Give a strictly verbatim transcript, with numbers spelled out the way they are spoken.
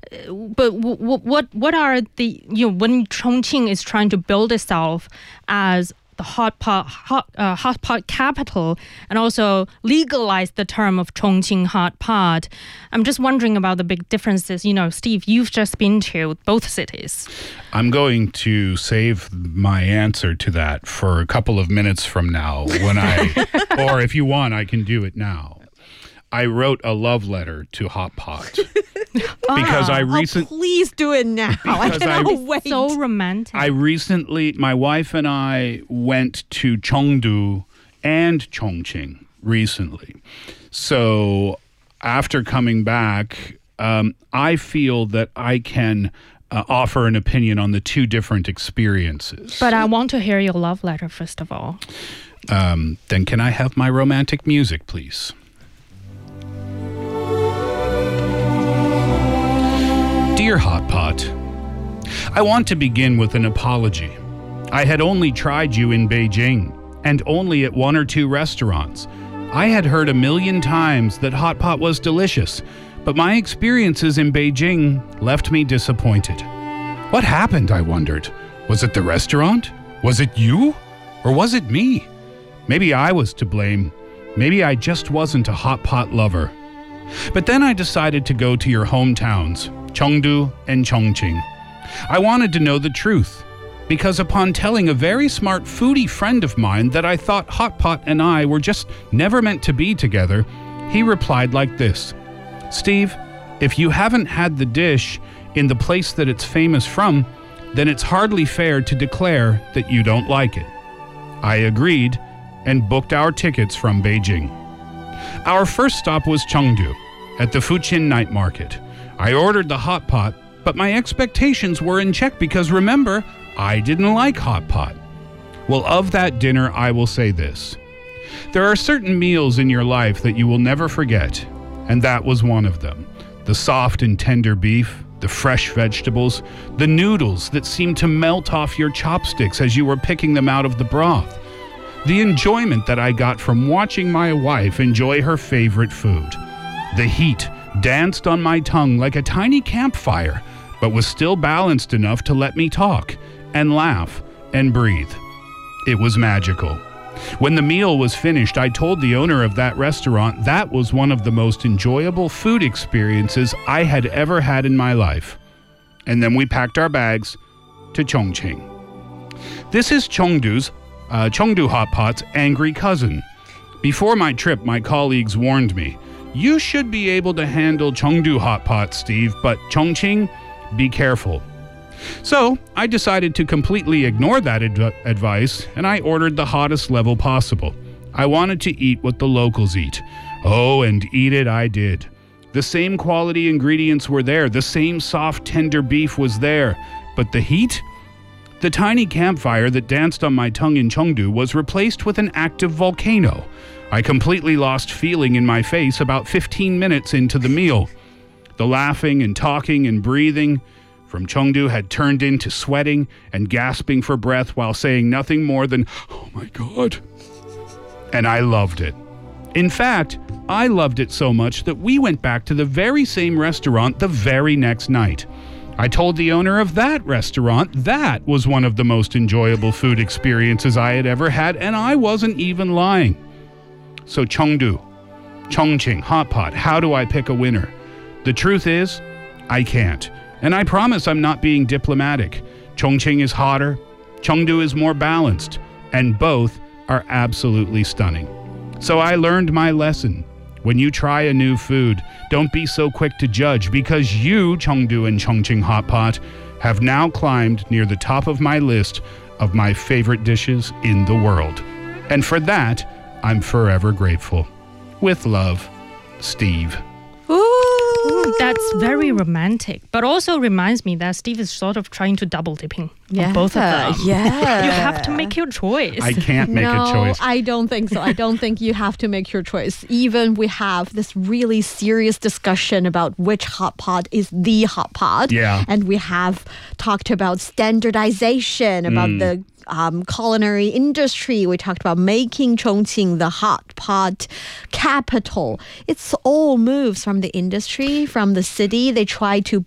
but w- w- what what are the, you know, when Chongqing is trying to build itself as the hot pot hot, uh, hot pot capital and also legalize the term of Chongqing hot pot, I'm just wondering about the big differences. You know, Steve, you've just been to both cities. I'm going to save my answer to that for a couple of minutes from now when I, or if you want, I can do it now. I wrote a love letter to Hot Pot because I Oh, recently. please do it now. I Because cannot I- wait. So romantic. I recently, my wife and I went to Chengdu and Chongqing recently. So after coming back, um, I feel that I can uh, offer an opinion on the two different experiences. but I want to hear your love letter first of all. Um, then can I have my romantic music, please? Dear Hot Pot, I want to begin with an apology. I had only tried you in Beijing, and only at one or two restaurants. I had heard a million times that Hot Pot was delicious, but my experiences in Beijing left me disappointed. What happened, I wondered? Was it the restaurant? Was it you? Or was it me? Maybe I was to blame. Maybe I just wasn't a Hot Pot lover. But then I decided to go to your hometowns, Chengdu and Chongqing. I wanted to know the truth, because upon telling a very smart foodie friend of mine that I thought Hot Pot and I were just never meant to be together, he replied like this: Steve, if you haven't had the dish in the place that it's famous from, then it's hardly fair to declare that you don't like it. I agreed and booked our tickets from Beijing. Our first stop was Chengdu, at the Fuqin night market. I ordered the hot pot, but my expectations were in check because, remember, I didn't like hot pot. Well, of that dinner, I will say this. There are certain meals in your life that you will never forget, and that was one of them. The soft and tender beef, the fresh vegetables, the noodles that seemed to melt off your chopsticks as you were picking them out of the broth. The enjoyment that I got from watching my wife enjoy her favorite food. The heat danced on my tongue like a tiny campfire, but was still balanced enough to let me talk and laugh and breathe. It was magical. When the meal was finished, I told the owner of that restaurant that was one of the most enjoyable food experiences I had ever had in my life. And then we packed our bags to Chongqing. This is Chengdu's, uh, Chengdu Hot Pot's angry cousin. Before my trip, my colleagues warned me, you should be able to handle Chengdu Hot Pot, Steve, but Chongqing, be careful. So I decided to completely ignore that adv- advice, and I ordered the hottest level possible. I wanted to eat what the locals eat. Oh, and eat it I did. The same quality ingredients were there. The same soft, tender beef was there. But the heat? The tiny campfire that danced on my tongue in Chengdu was replaced with an active volcano. I completely lost feeling in my face about fifteen minutes into the meal. The laughing and talking and breathing from Chengdu had turned into sweating and gasping for breath while saying nothing more than, "Oh my God." And I loved it. In fact, I loved it so much that we went back to the very same restaurant the very next night. I told the owner of that restaurant that was one of the most enjoyable food experiences I had ever had, and I wasn't even lying. So Chengdu, Chongqing, Hot Pot, how do I pick a winner? The truth is, I can't. And I promise I'm not being diplomatic. Chongqing is hotter, Chengdu is more balanced, and both are absolutely stunning. So I learned my lesson. When you try a new food, don't be so quick to judge, because you, Chengdu and Chongqing Hot Pot, have now climbed near the top of my list of my favorite dishes in the world. And for that, I'm forever grateful. With love, Steve. Ooh. That's very romantic, but also reminds me that Steve is sort of trying to double dipping Yeah, on both of them. yeah. You have to make your choice. I can't make no, a choice. I don't think so. I don't think you have to make your choice. Even we have this really serious discussion about which hot pot is the hot pot. Yeah. And we have talked about standardization, about Mm. the um, culinary industry. We talked about making Chongqing the hot pot capital. It's all moves from the industry, from the city. They try to